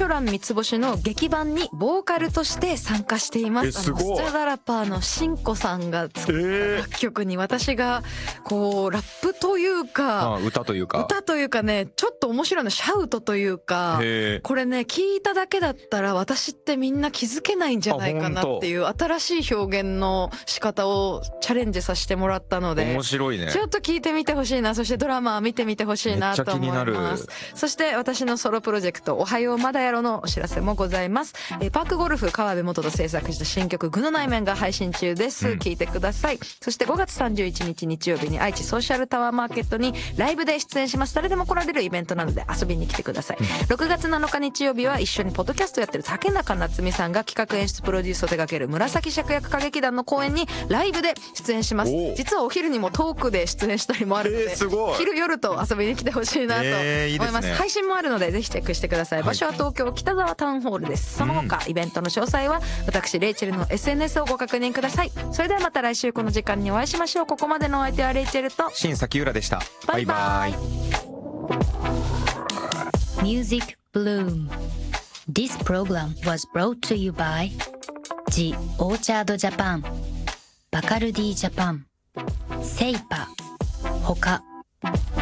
蘭三つ星の劇版にボーカルとして参加しています。 すごい。 スチャダラパーのしんこさんが作った楽曲に私がこうラップというか、 歌というかね、ちょっと面白いのシャウトというか、これね聞いただけだったら私ってみんな気づけないんじゃないかなっていう新しい表現の仕方をチャレンジさせてもらったので、 面白いね。 ちょっと聞いてみてほしいな。そしてドラマ見てみてほしいなと思います。そして私のソロプロジェクトおはようまだやろのお知らせもございます。パークゴルフ川辺元と制作した新曲具の内面が配信中です。聞いてください。そして5月31日日曜日に愛知ソーシャルタワーマーケットにライブで出演します。誰でも来られるイベントなので遊びに来てください。6月7日日曜日は一緒にポッドキャストやってる竹中夏実さんが企画演出プロデュースを手掛ける紫芍薬歌劇団の公演にライブで出演します。実はお昼にもトークで出演したりもあるので、昼夜と遊びに来てほしいなと思います。配信もあるのでぜひチェックしてください。場所は東京北沢タウンホールです。その他イベントの詳細は私レイチェルの SNS をご確認ください。それではまた来週この時間にお会いしましょう。ここまでのお相手はレイチェルと新崎浦でした。バイバイ。 Music Bloom. This program was brought to you by The Orchard Japan, Bacardi Japan, Seipa, 他